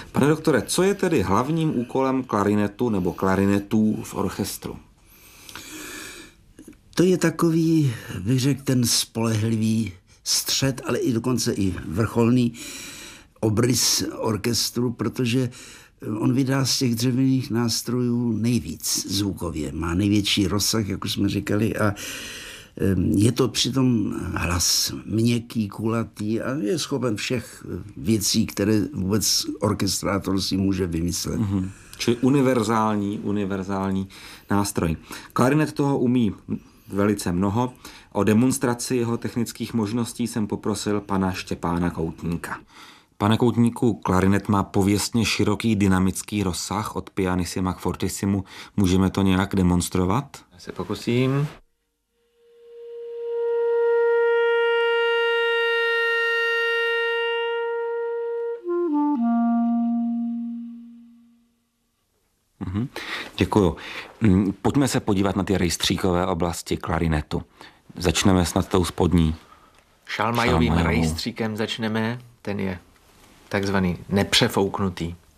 Pane doktore, co je tedy hlavním úkolem klarinetu nebo klarinetů v orchestru? To je takový, bych řekl, ten spolehlivý střed, ale i dokonce i vrcholný obrys orchestru, protože on vydá z těch dřevěných nástrojů nejvíc zvukově. Má největší rozsah, jak už jsme říkali, a je to přitom hlas měkký, kulatý a je schopen všech věcí, které vůbec orchestrátor si může vymyslet. Mm-hmm. Čili univerzální nástroj. Klarinet toho umí velice mnoho. O demonstraci jeho technických možností jsem poprosil pana Štěpána Koutníka. Pane Koutníku, klarinet má pověstně široký dynamický rozsah od pianissima k fortissimu. Můžeme to nějak demonstrovat? Já se pokusím. Děkuju. Pojďme se podívat na ty rejstříkové oblasti klarinetu. Začneme snad tou spodní. Šalmajovým rejstříkem začneme, ten je takzvaný nepřefouknutý.